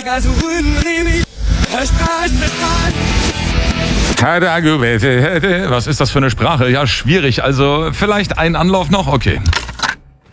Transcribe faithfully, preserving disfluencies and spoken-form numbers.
Was ist das für eine Sprache? Ja, schwierig. Also vielleicht einen Anlauf noch? Okay.